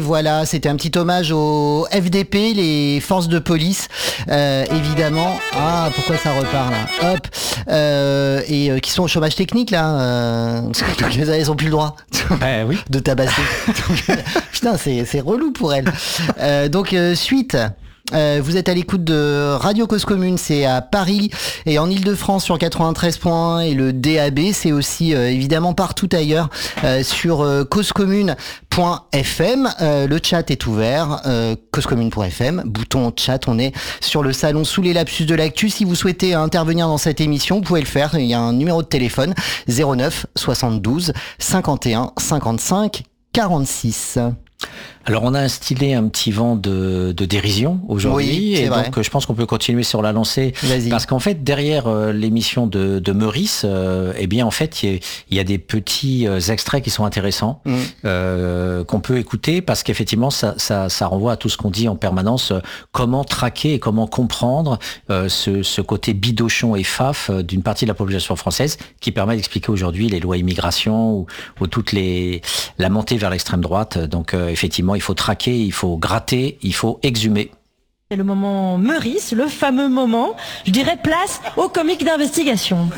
voilà, c'était un petit hommage au FDP, les forces de police, évidemment. Ah, pourquoi ça repart là? Hop, et qui sont au chômage technique là, elles ont plus le droit oui. de tabasser. Putain, c'est relou pour elles. Suite. Vous êtes à l'écoute de Radio Cause Commune, c'est à Paris et en Ile-de-France sur 93.1 et le DAB, c'est aussi évidemment partout ailleurs sur causecommune.fm. Le chat est ouvert, causecommune.fm, bouton chat, on est sur le salon sous les lapsus de l'actu. Si vous souhaitez intervenir dans cette émission, vous pouvez le faire, il y a un numéro de téléphone 09 72 51 55 46. Alors on a instillé un petit vent de dérision aujourd'hui, oui, et vrai. donc je pense qu'on peut continuer sur la lancée. Vas-y. Parce qu'en fait derrière l'émission de Meurice, eh bien en fait il y a des petits extraits qui sont intéressants qu'on peut écouter, parce qu'effectivement ça renvoie à tout ce qu'on dit en permanence, comment traquer et comment comprendre ce côté bidochon et faf d'une partie de la population française, qui permet d'expliquer aujourd'hui les lois immigration ou toute la montée vers l'extrême droite. Donc effectivement, il faut traquer, il faut gratter, il faut exhumer. C'est le moment Meurice, le fameux moment, je dirais place au comique d'investigation.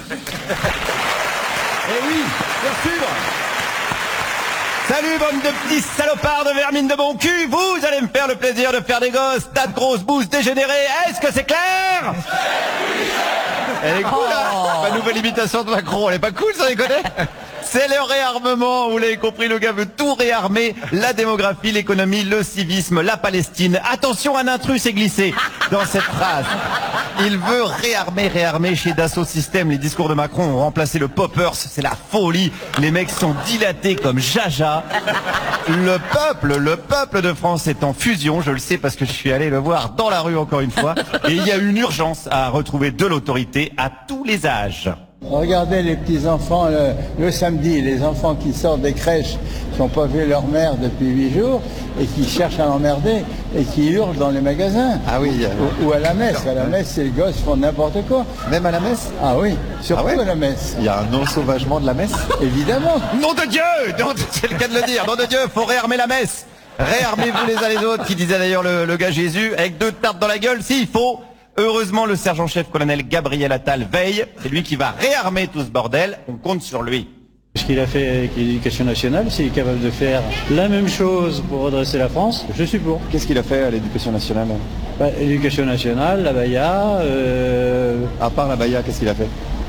Eh oui, bien sûr. Salut bande de petits salopards de vermine de bon cul, vous allez me faire le plaisir de faire des gosses, tas de grosses bousses dégénérées, est-ce que c'est clair? Elle est cool, hein? Ma nouvelle imitation de Macron, elle est pas cool, ça déconne? C'est le réarmement, vous l'avez compris, le gars veut tout réarmer, la démographie, l'économie, le civisme, la Palestine. Attention, un intrus s'est glissé dans cette phrase. Il veut réarmer chez Dassault Systèmes. Les discours de Macron ont remplacé le poppers, c'est la folie. Les mecs sont dilatés comme Jaja. Le peuple de France est en fusion, je le sais parce que je suis allé le voir dans la rue encore une fois. Et il y a une urgence à retrouver de l'autorité à tous les âges. Regardez les petits-enfants le samedi, les enfants qui sortent des crèches, qui n'ont pas vu leur mère depuis 8 jours et qui cherchent à l'emmerder et qui hurlent dans les magasins. Ah oui. Ou à la messe. À la messe, les gosses font n'importe quoi. Même à la messe? Ah oui, surtout Ah ouais, à la messe. Il y a un ensauvagement de la messe? Évidemment. Nom de Dieu! C'est le cas de le dire. Nom de Dieu, faut réarmer la messe. Réarmez-vous les uns les autres, qui disait d'ailleurs le gars Jésus, avec 2 tartes dans la gueule, s'il faut. Heureusement, le sergent-chef colonel Gabriel Attal veille. C'est lui qui va réarmer tout ce bordel. On compte sur lui. Ce qu'il a fait avec l'éducation nationale, s'il est capable de faire la même chose pour redresser la France, je suis pour. Qu'est-ce qu'il a fait à l'éducation nationale? L'éducation nationale, la Baïa... À part la Baïa, qu'est-ce qu'il a fait?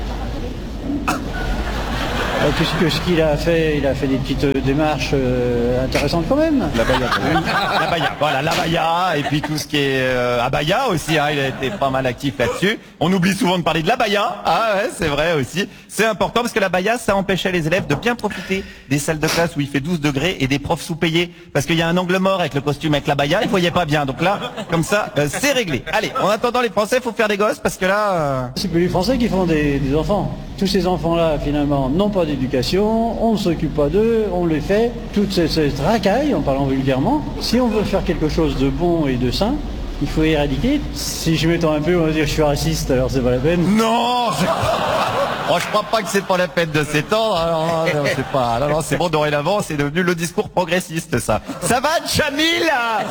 Ce qu'il a fait, il a fait des petites démarches intéressantes quand même. La Baïa, voilà, la Baïa, et puis tout ce qui est Abaya aussi, hein, il a été pas mal actif là-dessus. On oublie souvent de parler de la Baïa, ah ouais, c'est vrai aussi. C'est important parce que la Baïa, ça empêchait les élèves de bien profiter des salles de classe où il fait 12 degrés et des profs sous-payés. Parce qu'il y a un angle mort avec le costume avec la Baïa, ils voyaient pas bien. Donc là, comme ça, c'est réglé. Allez, en attendant les Français, faut faire des gosses parce que là... C'est plus les Français qui font des enfants. Tous ces enfants-là, finalement, n'ont pas d'éducation, on ne s'occupe pas d'eux, on les fait. Toute cette racaille, en parlant vulgairement. Si on veut faire quelque chose de bon et de sain, il faut éradiquer. Si je m'étends un peu, on va dire que je suis raciste, alors c'est pas la peine. Non, je crois pas que c'est pas la peine de s'étendre. Non, c'est bon, dorénavant, c'est devenu le discours progressiste, ça. Ça va, Jamil?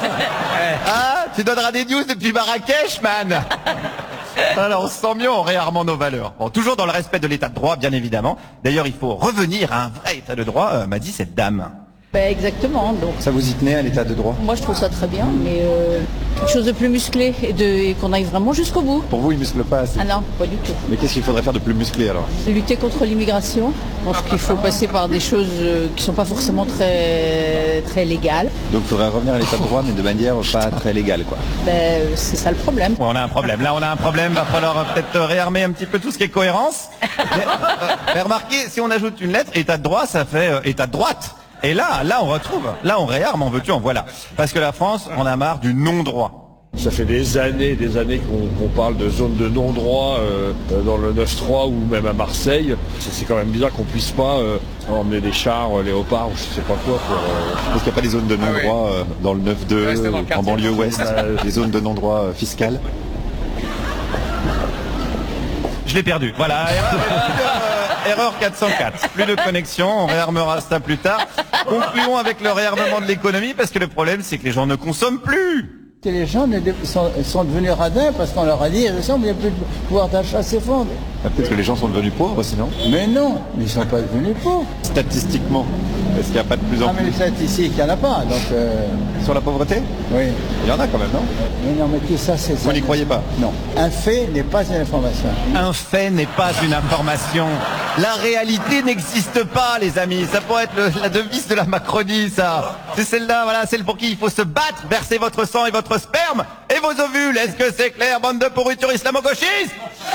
Ah, tu donneras des news depuis Marrakech, man. Alors, on se sent mieux en réarmant nos valeurs. Bon, toujours dans le respect de l'état de droit, bien évidemment. D'ailleurs, il faut revenir à un vrai état de droit, m'a dit cette dame. Exactement. Donc, Ça vous y tenait à l'état de droit? moi, je trouve ça très bien, mais quelque chose de plus musclé et qu'on aille vraiment jusqu'au bout. Pour vous, il muscle pas assez? Ah non, pas du tout. Mais qu'est-ce qu'il faudrait faire de plus musclé alors? Lutter contre l'immigration. Je pense qu'il faut passer par des choses qui sont pas forcément très légales. Donc il faudrait revenir à l'état de droit, mais de manière pas très légale, quoi. C'est ça le problème. Ouais, on a un problème. Là, on a un problème. Va falloir peut-être réarmer un petit peu tout ce qui est cohérence. Mais remarquez, si on ajoute une lettre, état de droit, ça fait état de droite. Et là, on retrouve. Là, on réarme, en veux-tu, en voilà. Parce que la France, on a marre du non-droit. Ça fait des années qu'on parle de zone de non-droit dans le 9-3 ou même à Marseille. C'est quand même bizarre qu'on puisse pas emmener des chars, léopards ou je sais pas quoi pour... Parce qu'il n'y a pas des zones de non-droit dans le 9-2, en banlieue ouest, des zones de non-droit fiscales. Je l'ai perdu. Voilà. erreur 404. Plus de connexion, on réarmera ça plus tard. Concluons avec le réarmement de l'économie, parce que le problème, c'est que les gens ne consomment plus. Les gens sont devenus radins parce qu'on leur a dit, il n'y a plus de pouvoir d'achat s'effondre. Peut-être que les gens sont devenus pauvres, sinon. Mais non, ils ne sont pas devenus pauvres. Statistiquement, est-ce qu'il n'y a pas de plus en plus? Mais statistiques, il n'y en a pas. Donc, Sur la pauvreté? Oui. Il y en a quand même, non? Mais non, mais tout ça, c'est ça. Vous n'y croyez pas? Non. Un fait n'est pas une information. Un fait n'est pas une information. La réalité n'existe pas, les amis. Ça pourrait être la devise de la Macronie, ça. C'est celle-là, voilà, celle pour qui il faut se battre, verser votre sang et votre sperme et vos ovules. Est-ce que c'est clair, bande de pourriture islamo-gauchistes?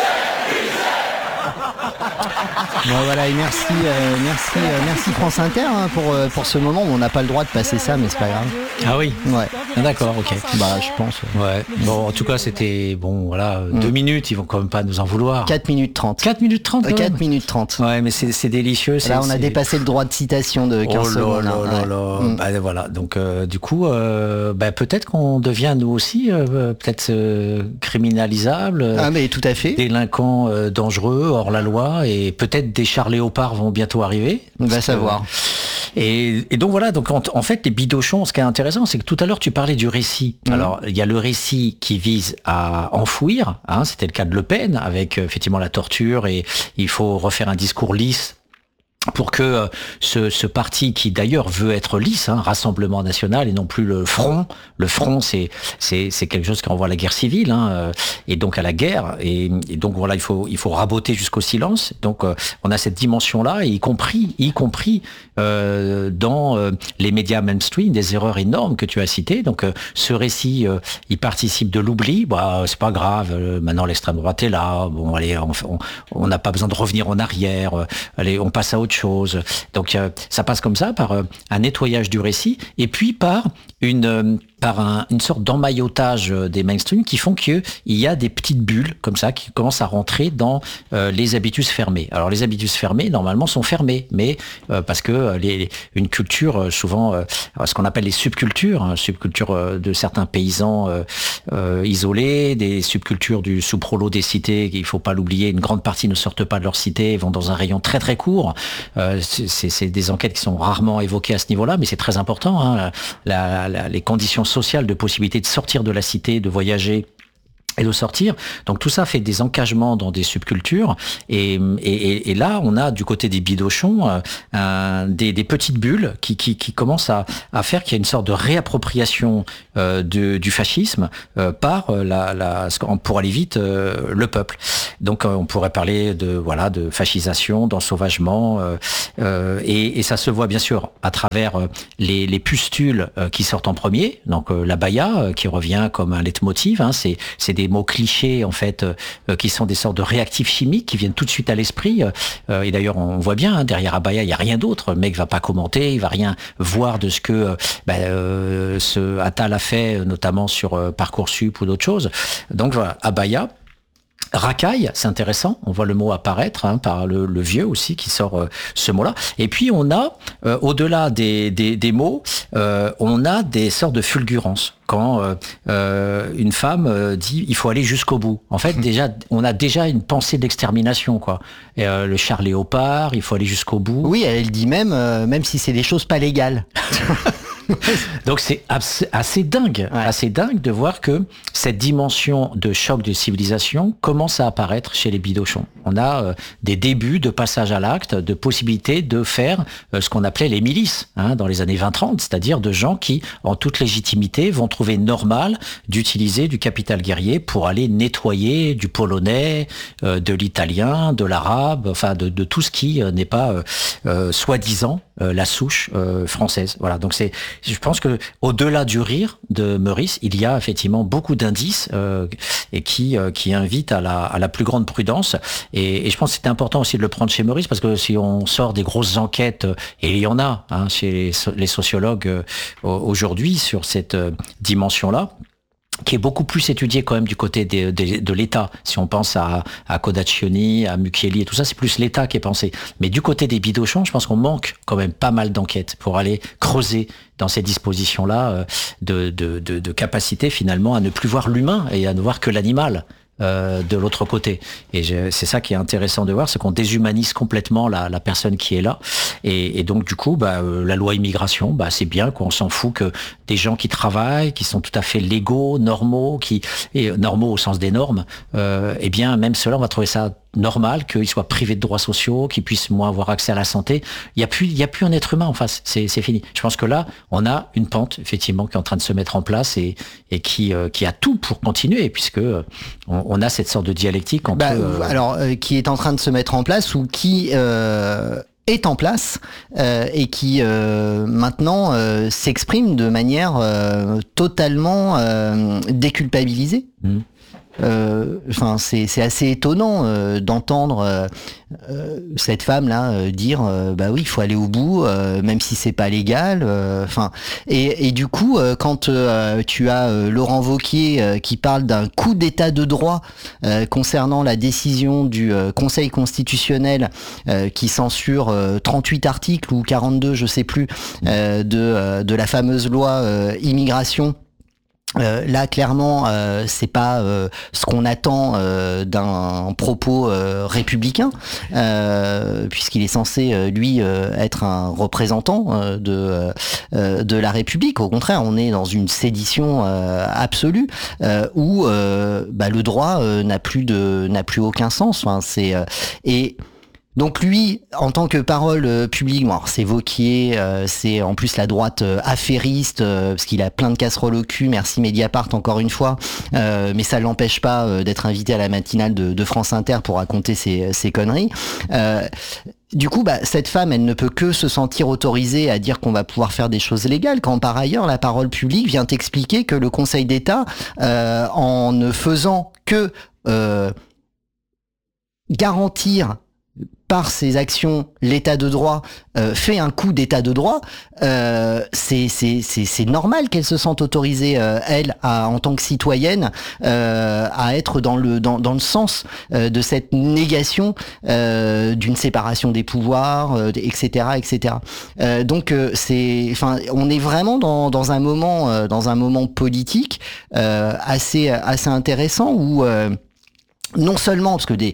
Bon, voilà, et merci France Inter pour ce moment où on n'a pas le droit de passer ça, mais c'est pas grave. Ah oui. Ouais. Ah, d'accord, ok. Bah, je pense. Ouais. Bon, en tout cas, c'était bon. Voilà, 2 minutes. Ils vont quand même pas nous en vouloir. 4 minutes 30. 4 minutes 30. 4 minutes 30. Ouais, mais c'est délicieux. Là, on a dépassé le droit de citation de 15 secondes. Bah, voilà. Donc, du coup, peut-être qu'on devient nous aussi peut-être criminalisable. Ah, mais tout à fait. Délinquants dangereux, hors la loi, et peut-être des chars léopards vont bientôt arriver. On va savoir. Et donc voilà, donc en fait les bidochons, ce qui est intéressant, c'est que tout à l'heure tu parlais du récit. Alors il y a le récit qui vise à enfouir, hein, c'était le cas de Le Pen avec effectivement la torture, et il faut refaire un discours lisse pour que ce parti qui d'ailleurs veut être lisse, hein, Rassemblement National et non plus le Front. Le Front, c'est quelque chose qui renvoie à la guerre civile, hein, et donc à la guerre. Et donc voilà, il faut raboter jusqu'au silence. Donc on a cette dimension-là, y compris dans les médias mainstream, des erreurs énormes que tu as citées. Donc ce récit, il participe de l'oubli. Bah c'est pas grave. Maintenant l'extrême droite est là. Bon allez, on n'a pas besoin de revenir en arrière. Allez, on passe à autre chose. Donc ça passe comme ça par un nettoyage du récit, et puis par une sorte d'emmaillotage des mainstream qui font qu'il y a des petites bulles comme ça qui commencent à rentrer dans les habitus fermés. Alors les habitus fermés normalement sont fermés, mais parce que une culture souvent ce qu'on appelle les subcultures, hein, subcultures de certains paysans isolés, des subcultures du sous-prolo des cités, il faut pas l'oublier, une grande partie ne sortent pas de leur cité, vont dans un rayon très très court. C'est des enquêtes qui sont rarement évoquées à ce niveau-là, mais c'est très important, hein, les conditions sociales de possibilité de sortir de la cité, de voyager et de sortir. Donc tout ça fait des encagements dans des subcultures, et là on a du côté des bidochons des petites bulles qui commencent à faire qu'il y a une sorte de réappropriation du fascisme par pour aller vite le peuple. Donc on pourrait parler de fascisation, d'ensauvagement, et ça se voit bien sûr à travers les pustules qui sortent en premier. Donc la baya qui revient comme un leitmotiv, hein, c'est des mots clichés en fait qui sont des sortes de réactifs chimiques qui viennent tout de suite à l'esprit, et d'ailleurs on voit bien, hein, derrière Abaya il y a rien d'autre. Le mec va pas commenter, il va rien voir de ce que ce Attal a fait, notamment sur Parcoursup ou d'autres choses. Donc voilà, Abaya. Racaille, c'est intéressant, on voit le mot apparaître, hein, par le vieux aussi qui sort ce mot-là. Et puis on a, au-delà des mots, on a des sortes de fulgurances. Quand une femme dit il faut aller jusqu'au bout. En fait, on a déjà une pensée d'extermination, quoi. Et, le char léopard, il faut aller jusqu'au bout. Oui, elle dit même si c'est des choses pas légales. Donc c'est assez dingue, assez dingue de voir que cette dimension de choc de civilisation commence à apparaître chez les bidochons. On a des débuts de passage à l'acte, de possibilité de faire ce qu'on appelait les milices, hein, dans les années 20-30, c'est-à-dire de gens qui, en toute légitimité, vont trouver normal d'utiliser du capital guerrier pour aller nettoyer du polonais, de l'italien, de l'arabe, enfin de tout ce qui n'est pas soi-disant la souche française. Voilà. Donc je pense que au-delà du rire de Meurice, il y a effectivement beaucoup d'indices et qui invitent à la plus grande prudence. Et je pense que c'était important aussi de le prendre chez Meurice, parce que si on sort des grosses enquêtes, et il y en a, hein, chez les sociologues aujourd'hui sur cette dimension-là, qui est beaucoup plus étudié quand même du côté de l'État. Si on pense à Codaccioni, à Mucchielli et tout ça, c'est plus l'État qui est pensé. Mais du côté des bidochons, je pense qu'on manque quand même pas mal d'enquêtes pour aller creuser dans ces dispositions-là de capacité finalement à ne plus voir l'humain et à ne voir que l'animal. de l'autre côté. Et c'est ça qui est intéressant de voir, c'est qu'on déshumanise complètement la personne qui est là. Et donc du coup, la loi immigration, c'est bien, qu'on s'en fout que des gens qui travaillent, qui sont tout à fait légaux, normaux, et normaux au sens des normes, eh bien même ceux-là, on va trouver ça normal qu'ils soient privés de droits sociaux, qu'ils puissent moins avoir accès à la santé. Il y a plus un être humain en face. C'est fini. Je pense que là, on a une pente effectivement qui est en train de se mettre en place et qui a tout pour continuer, puisque on a cette sorte de dialectique entre. Qui est en train de se mettre en place ou qui est en place et qui maintenant s'exprime de manière totalement déculpabilisée. C'est assez étonnant d'entendre cette femme là dire oui, il faut aller au bout même si c'est pas légal. Et du coup quand tu as Laurent Wauquiez qui parle d'un coup d'état de droit concernant la décision du Conseil constitutionnel qui censure 38 articles ou 42, je sais plus, de la fameuse loi immigration. Là, clairement, c'est pas ce qu'on attend d'un propos républicain, puisqu'il est censé lui être un représentant de la République. Au contraire, on est dans une sédition absolue où le droit n'a plus aucun sens. Et donc lui, en tant que parole publique, c'est Wauquiez, c'est en plus la droite affairiste, parce qu'il a plein de casseroles au cul, merci Mediapart encore une fois, mais ça l'empêche pas d'être invité à la matinale de France Inter pour raconter ses conneries. Du coup, cette femme, elle ne peut que se sentir autorisée à dire qu'on va pouvoir faire des choses légales, quand par ailleurs la parole publique vient expliquer que le Conseil d'État, en ne faisant que garantir par ses actions l'état de droit, fait un coup d'état de droit, c'est normal qu'elle se sente autorisée, elle, en tant que citoyenne, à être dans le sens de cette négation d'une séparation des pouvoirs, etc., etc. Donc on est vraiment dans un moment politique assez intéressant où non seulement parce que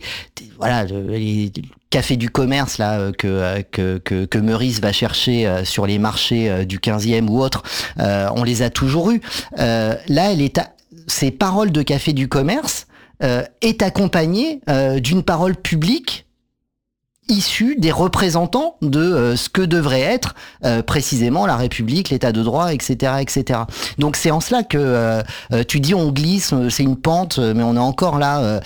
les cafés du commerce là que Meurice va chercher sur les marchés du 15e ou autre, on les a toujours eus. Là, ces paroles de café du commerce est accompagnée d'une parole publique issue des représentants de ce que devrait être précisément la République, l'état de droit, etc., etc. Donc c'est en cela que tu dis on glisse, c'est une pente, mais on est encore là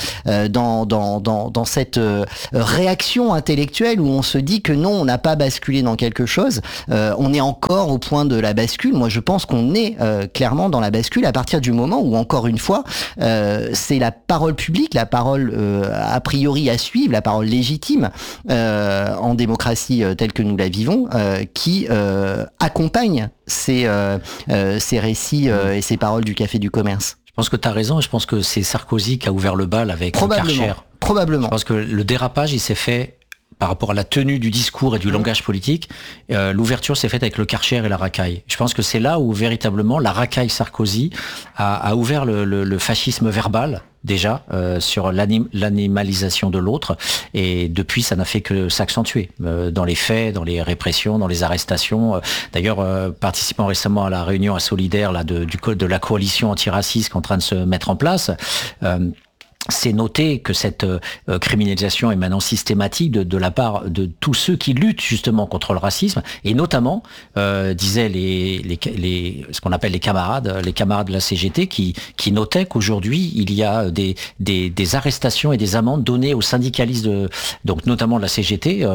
dans cette réaction intellectuelle où on se dit que non, on n'a pas basculé dans quelque chose, on est encore au point de la bascule. Moi je pense qu'on est clairement dans la bascule à partir du moment où, encore une fois, c'est la parole publique, la parole a priori à suivre, la parole légitime en démocratie telle que nous la vivons, qui accompagne ces récits et ces paroles du café du commerce. Je pense que tu as raison, et je pense que c'est Sarkozy qui a ouvert le bal avec Karcher. Probablement. Je pense que le dérapage, il s'est fait par rapport à la tenue du discours et du langage politique. L'ouverture s'est faite avec le Karcher et la racaille. Je pense que c'est là où véritablement la racaille Sarkozy a ouvert le fascisme verbal, déjà, sur l'animalisation de l'autre, et depuis ça n'a fait que s'accentuer dans les faits, dans les répressions, dans les arrestations. D'ailleurs, participant récemment à la réunion à Solidaire là, du code de la coalition antiraciste qui est en train de se mettre en place, c'est noté que cette criminalisation est maintenant systématique de la part de tous ceux qui luttent justement contre le racisme, et notamment disaient ce qu'on appelle les camarades de la CGT qui notaient qu'aujourd'hui il y a des arrestations et des amendes données aux syndicalistes donc notamment de la CGT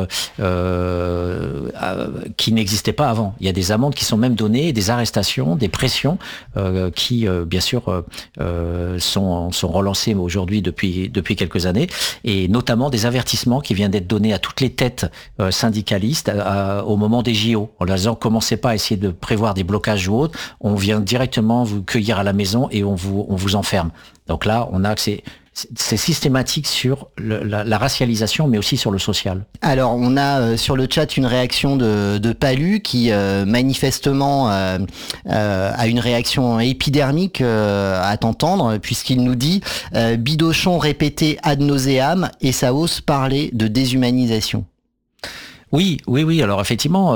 qui n'existaient pas avant. Il y a des amendes qui sont même données, des arrestations, des pressions qui bien sûr sont relancées aujourd'hui depuis quelques années, et notamment des avertissements qui viennent d'être donnés à toutes les têtes syndicalistes au moment des JO, en leur disant commencez pas à essayer de prévoir des blocages ou autres, on vient directement vous cueillir à la maison et on vous enferme. Donc là, on a que c'est systématique sur la racialisation, mais aussi sur le social. Alors, on a sur le chat une réaction de Palu qui manifestement a une réaction épidermique à t'entendre, puisqu'il nous dit Bidochon répété ad nauseam et ça ose parler de déshumanisation. Oui. Alors effectivement,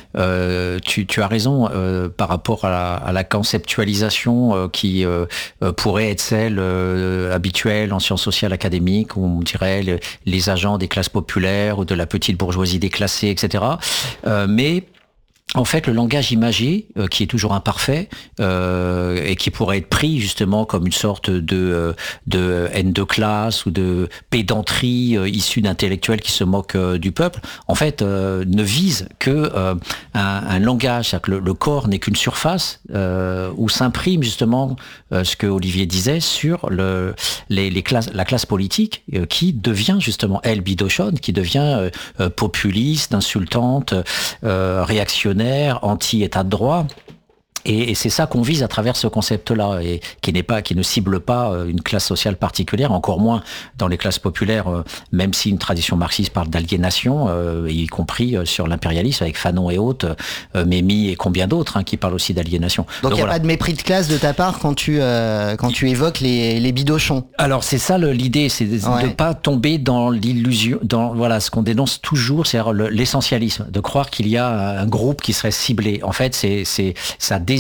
tu as raison par rapport à la conceptualisation qui pourrait être celle habituelle en sciences sociales académiques, où on dirait les agents des classes populaires ou de la petite bourgeoisie déclassée, etc. Mais en fait, le langage imagé, qui est toujours imparfait et qui pourrait être pris justement comme une sorte de haine de classe ou de pédanterie issue d'intellectuels qui se moquent du peuple, en fait, ne vise que un langage, c'est-à-dire que le corps n'est qu'une surface où s'imprime justement ce que Olivier disait sur la classe politique qui devient justement, elle, bidochonne, qui devient populiste, insultante, réactionnaire, anti-état de droit. Et c'est ça qu'on vise à travers ce concept-là, et qui ne cible pas une classe sociale particulière, encore moins dans les classes populaires, même si une tradition marxiste parle d'aliénation, y compris sur l'impérialisme avec Fanon et autres, Mémy et combien d'autres qui parlent aussi d'aliénation. Donc il n'y a pas de mépris de classe de ta part quand tu évoques les bidochons. Alors c'est ça l'idée, c'est de ne pas tomber dans l'illusion, dans ce qu'on dénonce toujours, c'est-à-dire l'essentialisme, de croire qu'il y a un groupe qui serait ciblé. En fait, ça désigne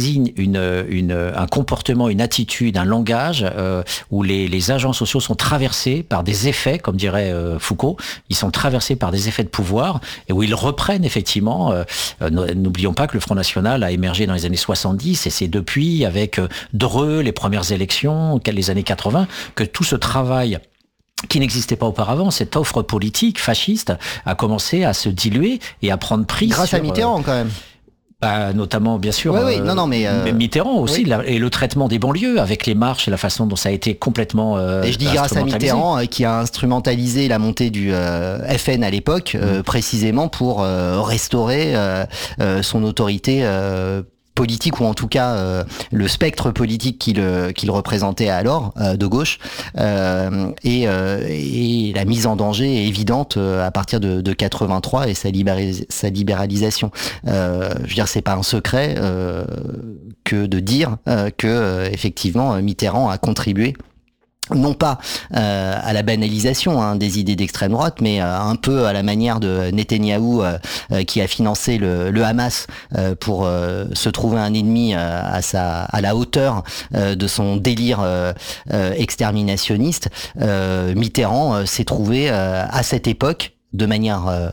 un comportement, une attitude, un langage où les agents sociaux sont traversés par des effets, comme dirait Foucault, ils sont traversés par des effets de pouvoir et où ils reprennent effectivement, n'oublions pas que le Front National a émergé dans les années 70 et c'est depuis, avec Dreux, les premières élections, les années 80, que tout ce travail qui n'existait pas auparavant, cette offre politique fasciste a commencé à se diluer et à prendre prise. Grâce à Mitterrand quand même. Notamment, bien sûr, Mitterrand aussi, et le traitement des banlieues avec les marches et la façon dont ça a été complètement et je dis grâce à Mitterrand qui a instrumentalisé la montée du FN à l'époque, précisément pour restaurer son autorité politique, ou en tout cas le spectre politique qu'il représentait alors, de gauche, et la mise en danger est évidente à partir de 83 et sa libéralisation. Je veux dire, c'est pas un secret que de dire que effectivement Mitterrand a contribué non pas à la banalisation des idées d'extrême droite, mais un peu à la manière de Netanyahou qui a financé le Hamas pour se trouver un ennemi à la hauteur de son délire exterminationniste. Mitterrand s'est trouvé à cette époque de manière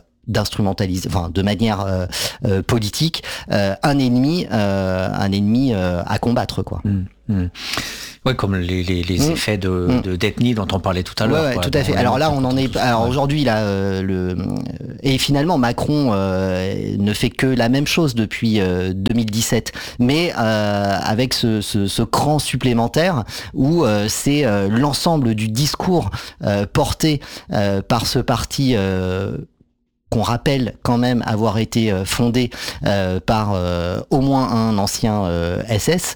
politique, un ennemi à combattre, quoi. Ouais, comme les effets d'ethnie dont on parlait tout à l'heure. Ouais, tout à fait. Alors là, on en est. Alors aujourd'hui, là, et finalement, Macron ne fait que la même chose depuis 2017, mais avec ce cran supplémentaire où c'est l'ensemble du discours porté par ce parti. Qu'on rappelle quand même avoir été fondé par au moins un ancien SS,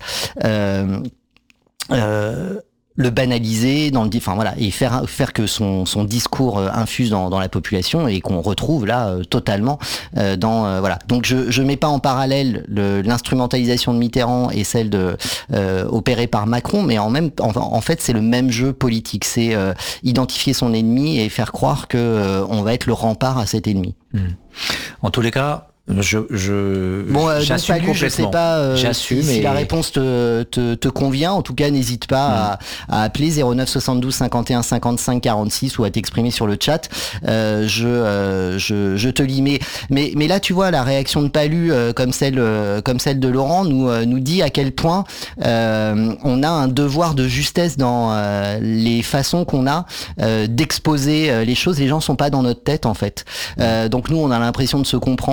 le banaliser et faire que son discours infuse dans la population et qu'on retrouve là totalement Donc je mets pas en parallèle l'instrumentalisation de Mitterrand et celle opérée par Macron, mais en fait c'est le même jeu politique, c'est identifier son ennemi et faire croire que on va être le rempart à cet ennemi. En tous les cas, j'assume complètement. Je sais pas si la réponse te convient. En tout cas, n'hésite pas à appeler 09 72 51 55 46 ou à t'exprimer sur le chat. Je te lis. Mais là, tu vois, la réaction de Palu, comme celle de Laurent, nous dit à quel point on a un devoir de justesse dans les façons qu'on a d'exposer les choses. Les gens sont pas dans notre tête, en fait. Donc nous, on a l'impression de se comprendre et de savoir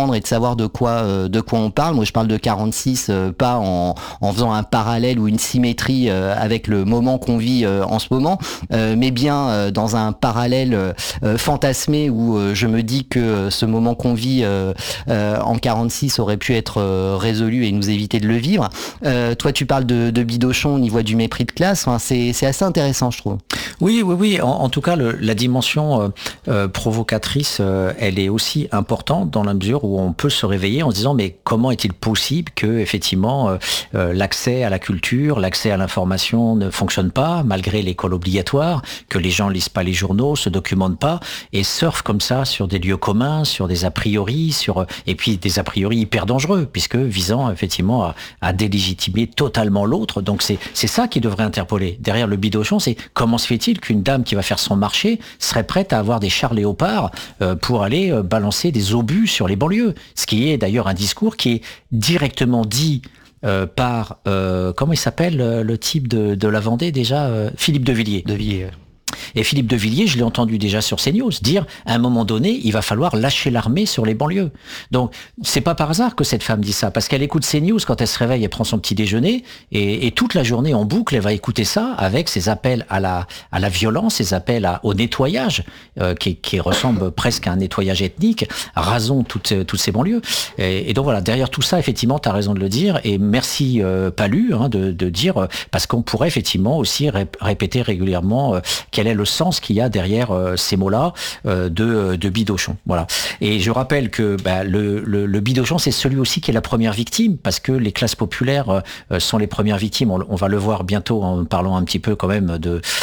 savoir de quoi on parle. Moi, je parle de 46, pas en faisant un parallèle ou une symétrie avec le moment qu'on vit en ce moment, mais bien dans un parallèle fantasmé où je me dis que ce moment qu'on vit en 46 aurait pu être résolu et nous éviter de le vivre. Toi, tu parles de Bidochon au niveau du mépris de classe. Enfin, c'est assez intéressant, je trouve. Oui. En tout cas, la dimension provocatrice, elle est aussi importante dans la mesure où on peut se réveiller en se disant mais comment est-il possible que effectivement l'accès à la culture, l'accès à l'information ne fonctionne pas malgré l'école obligatoire, que les gens lisent pas les journaux, se documentent pas et surfent comme ça sur des lieux communs, sur des a priori, et puis des a priori hyper dangereux puisque visant effectivement à délégitimer totalement l'autre. Donc c'est ça qui devrait interpeller. Derrière le Bidochon, c'est comment se fait-il qu'une dame qui va faire son marché serait prête à avoir des chars léopards pour aller balancer des obus sur les banlieues. Ce qui est d'ailleurs un discours qui est directement dit par, comment il s'appelle le type de la Vendée déjà, Philippe de Villiers. Et Philippe de Villiers, je l'ai entendu déjà sur CNews dire, à un moment donné, il va falloir lâcher l'armée sur les banlieues. Donc, c'est pas par hasard que cette femme dit ça, parce qu'elle écoute CNews quand elle se réveille, elle prend son petit déjeuner, et toute la journée en boucle, elle va écouter ça avec ses appels à la violence, ses appels au nettoyage, qui ressemble presque à un nettoyage ethnique. Rasons toutes ces banlieues. Et donc voilà, derrière tout ça, effectivement, tu as raison de le dire, et merci Palu de dire, parce qu'on pourrait effectivement aussi répéter régulièrement quel est le sens qu'il y a derrière ces mots-là de Bidochon. Voilà. Et je rappelle que le Bidochon, c'est celui aussi qui est la première victime, parce que les classes populaires sont les premières victimes. On va le voir bientôt en parlant un petit peu quand même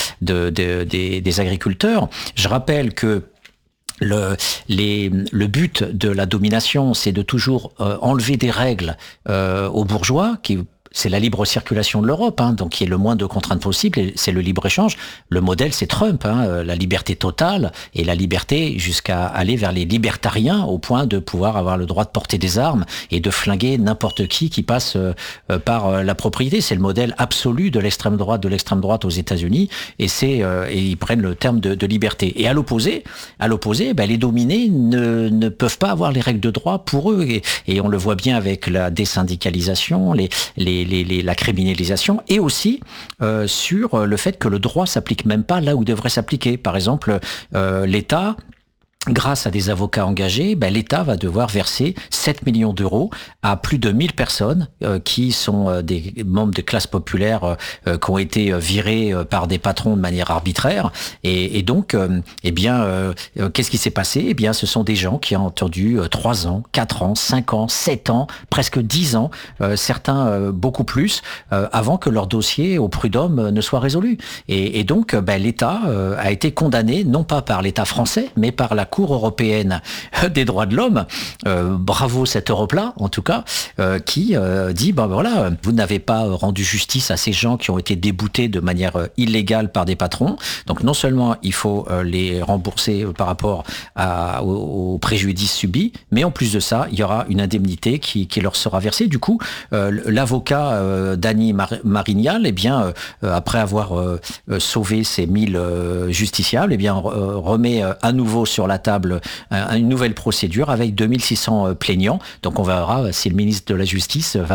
des agriculteurs. Je rappelle que le but de la domination, c'est de toujours enlever des règles aux bourgeois c'est la libre circulation de l'Europe, donc qui est le moins de contraintes possible, et c'est le libre-échange. Le modèle, c'est Trump, la liberté totale, et la liberté jusqu'à aller vers les libertariens, au point de pouvoir avoir le droit de porter des armes et de flinguer n'importe qui passe par la propriété. C'est le modèle absolu de l'extrême droite aux États-Unis, et ils prennent le terme de liberté. Et à l'opposé, les dominés ne peuvent pas avoir les règles de droit pour eux, et on le voit bien avec la désyndicalisation, la criminalisation, et aussi sur le fait que le droit s'applique même pas là où il devrait s'appliquer. Par exemple, l'État, grâce à des avocats engagés, l'État va devoir verser 7 millions d'euros à plus de 1000 personnes qui sont des membres de classes populaires qui ont été virés par des patrons de manière arbitraire. Et donc, qu'est-ce qui s'est passé ? Ce sont des gens qui ont attendu 3 ans, 4 ans, 5 ans, 7 ans, presque 10 ans, certains beaucoup plus, avant que leur dossier au prud'homme ne soit résolu. Et donc, l'État a été condamné, non pas par l'État français, mais par la Cour européenne des droits de l'homme, bravo cette Europe-là, en tout cas, qui dit, vous n'avez pas rendu justice à ces gens qui ont été déboutés de manière illégale par des patrons, donc non seulement il faut les rembourser par rapport aux préjudices subis, mais en plus de ça, il y aura une indemnité qui leur sera versée. Du coup, l'avocat Dany Marignal, après avoir sauvé ces 1000 justiciables, remet à nouveau sur la table une nouvelle procédure avec 2600 plaignants. Donc on verra si le ministre de la Justice va